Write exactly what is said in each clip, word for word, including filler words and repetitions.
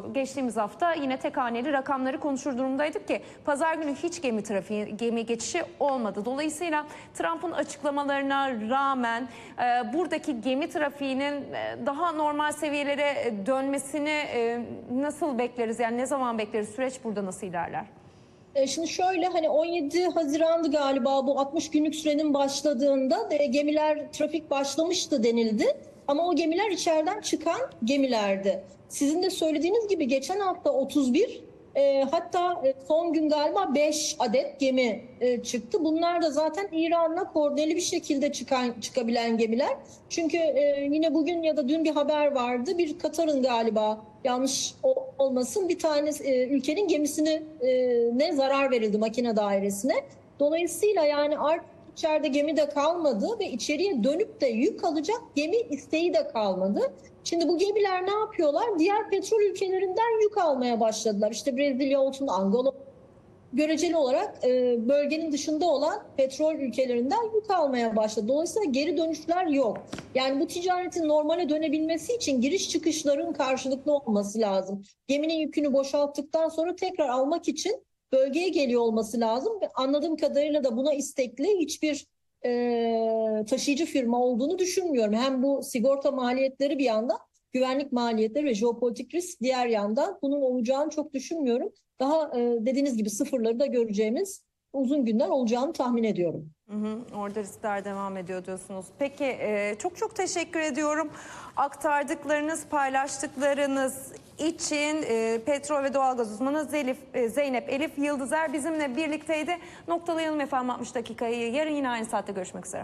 geçtiğimiz hafta yine tek haneli rakamları konuşur durumdaydık ki pazar günü hiç gemi trafiği, gemi geçişi olmadı. Dolayısıyla Trump'ın açıklamalarına rağmen e, buradaki gemi trafiğinin e, daha normal seviyelere dönmesini e, nasıl bekleriz? Yani ne zaman bekleriz? Süreç burada nasıl ilerler? Şimdi şöyle, hani on yedi Haziran'dı galiba bu altmış günlük sürenin başladığında gemiler, trafik başlamıştı denildi. Ama o gemiler içeriden çıkan gemilerdi. Sizin de söylediğiniz gibi geçen hafta otuz bir, e, hatta son gün galiba beş adet gemi e, çıktı. Bunlar da zaten İran'la koordineli bir şekilde çıkan çıkabilen gemiler. Çünkü e, yine bugün ya da dün bir haber vardı. Bir Katar'ın galiba, yanlış olmasın, bir tane e, ülkenin gemisine e, ne zarar verildi, makine dairesine. Dolayısıyla yani artık içeride gemi de kalmadı ve içeriye dönüp de yük alacak gemi isteği de kalmadı. Şimdi bu gemiler ne yapıyorlar? Diğer petrol ülkelerinden yük almaya başladılar. İşte Brezilya olsun, Angola, göreceli olarak e, bölgenin dışında olan petrol ülkelerinden yük almaya başladı. Dolayısıyla geri dönüşler yok. Yani bu ticaretin normale dönebilmesi için giriş çıkışların karşılıklı olması lazım. Geminin yükünü boşalttıktan sonra tekrar almak için bölgeye geliyor olması lazım. Anladığım kadarıyla da buna istekli hiçbir e, taşıyıcı firma olduğunu düşünmüyorum. Hem bu sigorta maliyetleri bir yandan, güvenlik maliyetleri ve jeopolitik risk diğer yandan, bunun olacağını çok düşünmüyorum. Daha e, dediğiniz gibi sıfırları da göreceğimiz uzun günler olacağını tahmin ediyorum. Hı hı, orada riskler devam ediyor diyorsunuz. Peki e, çok çok teşekkür ediyorum. Aktardıklarınız, paylaştıklarınız için e, petrol ve doğalgaz uzmanı Zelif, e, Zeynep Elif Yıldızer bizimle birlikteydi. Noktalayalım efendim altmış dakikayı. Yarın yine aynı saatte görüşmek üzere.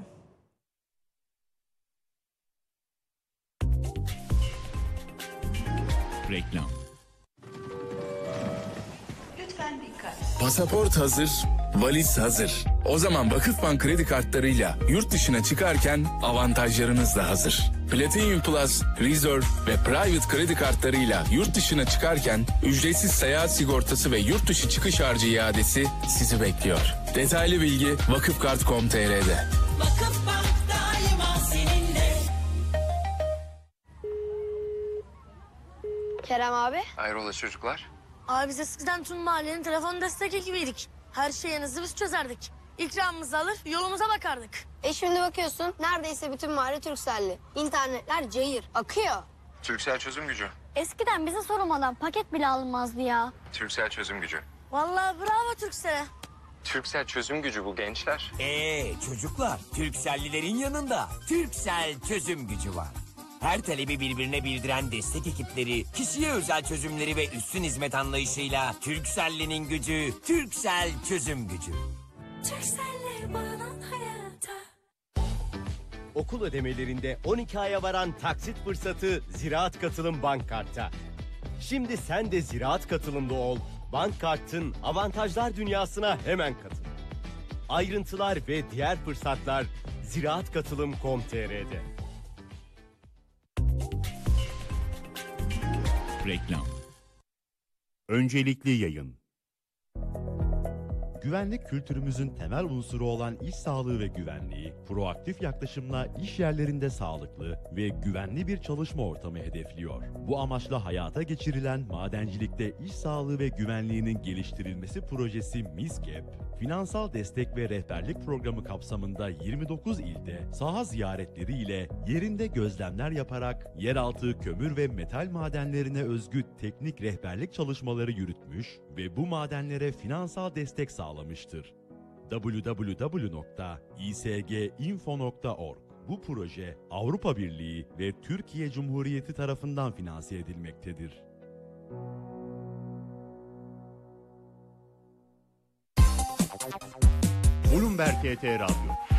Reklam. Lütfen dikkat. Pasaport hazır, valiz hazır. O zaman Vakıfbank kredi kartlarıyla yurt dışına çıkarken avantajlarınız da hazır. Platinum Plus, Reserve ve Private kredi kartlarıyla yurt dışına çıkarken ücretsiz seyahat sigortası ve yurt dışı çıkış harcı iadesi sizi bekliyor. Detaylı bilgi vakıfkart nokta com nokta t r'de. Vakıfbank daima seninle. Kerem abi. Hayrola çocuklar? Abi biz eskiden tüm mahallenin telefon destek ekibiydik. Her şeyinizi biz çözerdik. İkramımızı alır yolumuza bakardık. E şimdi bakıyorsun neredeyse bütün mahalle Turkcell'li. İnternetler cayır, akıyor. Turkcell çözüm gücü. Eskiden bize sorulmadan paket bile alınmazdı ya. Turkcell çözüm gücü. Vallahi bravo Türkcell'e. Turkcell çözüm gücü bu gençler. Ee çocuklar, Turkcell'lilerin yanında Turkcell çözüm gücü var. Her talebi birbirine bildiren destek ekipleri, kişiye özel çözümleri ve üstün hizmet anlayışıyla Turkcell'linin gücü, Turkcell çözüm gücü. Turkcell'le bağlan hayata. Okul ödemelerinde on iki aya varan taksit fırsatı Ziraat Katılım Bank Kart'ta. Şimdi sen de Ziraat Katılım'da ol. Bank Kart'ın avantajlar dünyasına hemen katıl. Ayrıntılar ve diğer fırsatlar ziraat katılım nokta com nokta t r'de. Reklam. Öncelikli yayın. Güvenlik kültürümüzün temel unsuru olan iş sağlığı ve güvenliği, proaktif yaklaşımla iş yerlerinde sağlıklı ve güvenli bir çalışma ortamı hedefliyor. Bu amaçla hayata geçirilen madencilikte iş sağlığı ve güvenliğinin geliştirilmesi projesi MİSGEP, finansal destek ve rehberlik programı kapsamında yirmi dokuz ilde saha ziyaretleri ile yerinde gözlemler yaparak yeraltı kömür ve metal madenlerine özgü teknik rehberlik çalışmaları yürütmüş ve bu madenlere finansal destek sağlamıştır. double-u double-u double-u nokta i s g info nokta org. Bu proje Avrupa Birliği ve Türkiye Cumhuriyeti tarafından finanse edilmektedir. Bloomberg T T Radyo.